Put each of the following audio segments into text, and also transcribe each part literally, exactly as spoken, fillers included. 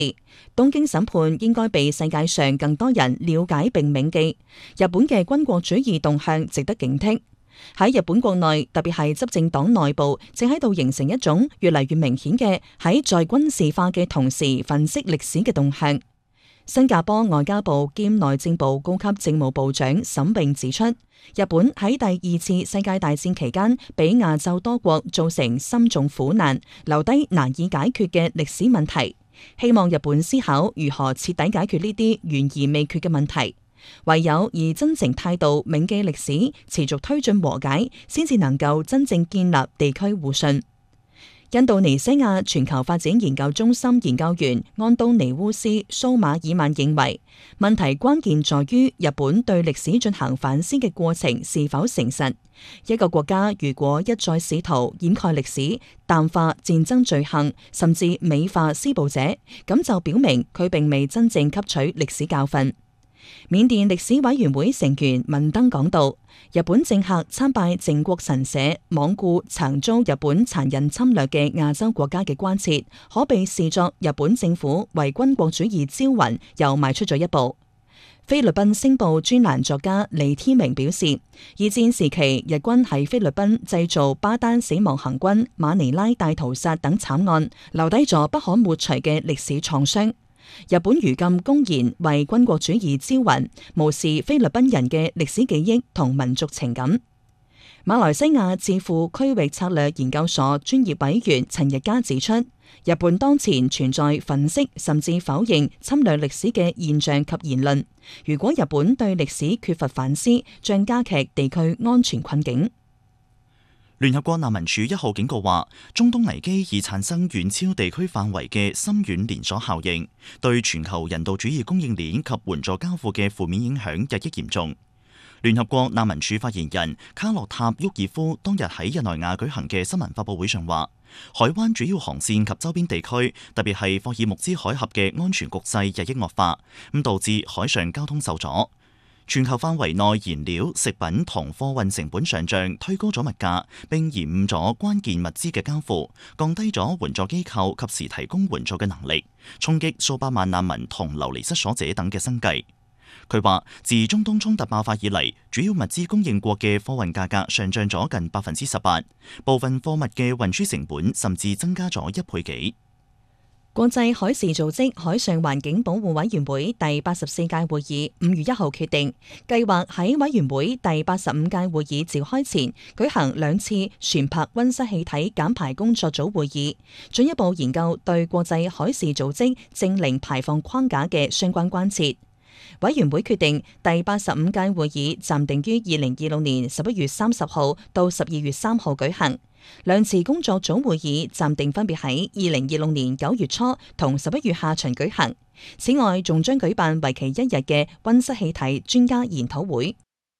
東京審判應該被世界上更多人了解並銘記。日本嘅軍國主義動向值得警惕。喺日本國內，特別係執政黨內部，正喺度形成一種越嚟越明顯嘅喺在軍事化嘅同時粉飾歷史嘅動向。新加坡外交部兼內政部高級政務部長沈永指出，日本喺第二次世界大戰期間，俾亞洲多國造成深重苦難，留低難以解決嘅歷史問題。希望日本思考如何徹底解決呢啲懸而未決嘅問題。唯有以真誠態度銘記歷史，持續推進和解，先至能夠真正建立地區互信。印度尼西亞全球發展研究中心研究員安東尼烏斯蘇馬爾曼認為，問題關鍵在於日本對歷史進行反思嘅過程是否誠實。一個國家如果一再試圖掩蓋歷史、淡化戰爭罪行，甚至美化施暴者，咁就表明佢並未真正吸取歷史教訓。緬甸歷史委員會成員文登講道，日本政客參拜靖國神社，罔顧曾遭日本殘忍侵略嘅亞洲國家嘅關切，可被視作日本政府為軍國主義招魂又邁出咗一步。菲律賓星報專欄作家李天明表示，二戰時期日軍喺菲律賓製造巴丹死亡行軍、馬尼拉大屠殺等慘案，留低咗不可抹除嘅歷史創傷。日本如今公然為軍國主義招魂，無視菲律賓人嘅歷史記憶同民族情感。馬來西亞智庫區域策略研究所專業委員陳日嘉指出，日本當前存在粉飾甚至否認侵略歷史嘅現象及言論。如果日本對歷史缺乏反思，將加劇地區安全困境。 聯合國難民署一號警告話，中東危機已產生遠超地區範圍嘅深遠連鎖效應，對全球人道主義供應鏈及援助交付嘅負面影響日益嚴重。聯合國難民署發言人卡洛塔沃爾夫當日喺日內瓦舉行嘅新聞發佈會上話，海灣主要航線及周邊地區，特別係霍爾木茲海峽嘅安全局勢日益惡化，咁導致海上交通受阻。全球範圍內燃料、食品同貨運成本上漲，推高咗物價，並延誤咗關鍵物資嘅交付，降低咗援助機構及時提供援助嘅能力，衝擊數百萬難民同流離失所者等嘅生計。佢話，自中東衝突爆發以嚟，主要物資供應國嘅貨運價格上漲咗近百分之十八，部分貨物嘅運輸成本甚至增加咗一倍幾。 國際海事組織海上環境保護委員會第八十四屆會議五月一號決定，計劃喺委員會第八十五屆會議召開前舉行兩次船舶溫室氣體減排工作組會議，進一步研究對國際海事組織淨零排放框架嘅相關關切。委員會決定第八十五屆會議暫定於二零二六年十一月三十號到十二月三號舉行。兩次工作組會議暫定分別喺二零二六年九月初同十一月下旬舉行。此外，仲將舉辦為期一日嘅溫室氣體專家研討會。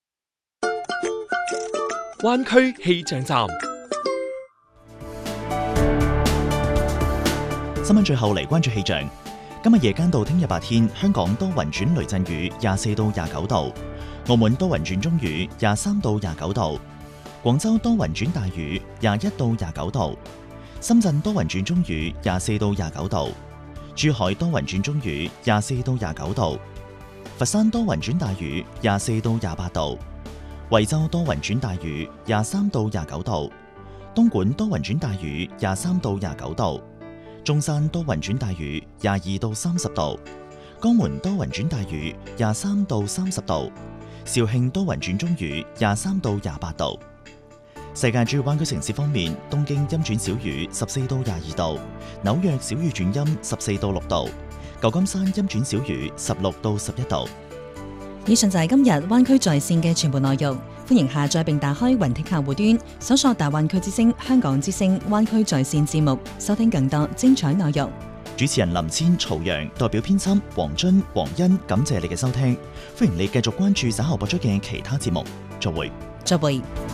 灣區氣象站， 新聞最後嚟關注氣象。今日夜間到聽日白天，香港多雲轉雷陣雨，廿四到廿九度；澳門多雲轉中雨，廿三到廿九度。廣州多雲轉大雨，廿一到廿九度；深圳多雲轉中雨，廿四到廿九度；珠海多雲轉中雨，廿四到廿九度；佛山多雲轉大雨，廿四到廿八度；惠州多雲轉大雨，廿三到廿九度；東莞多雲轉大雨，廿三到廿九度；中山多雲轉大雨，廿二到三十度；江門多雲轉大雨，廿三到三十度；肇慶多雲轉中雨，廿三到廿八度。世界主要灣區城市方面，東京陰轉小雨，十四到廿二度；紐約小雨轉陰，十四到六度；舊金山陰轉小雨，十六到十一度。 以上就係今日灣區在線嘅全部內容，歡迎下載並打開雲聽客戶端，搜索大灣區之聲、香港之聲、灣區在線節目，收聽更多精彩內容。 主持人林千、曹陽，代表編輯黃津、黃欣，感謝你嘅收聽，歡迎你繼續關注稍後播出嘅其他節目。再會。 再會。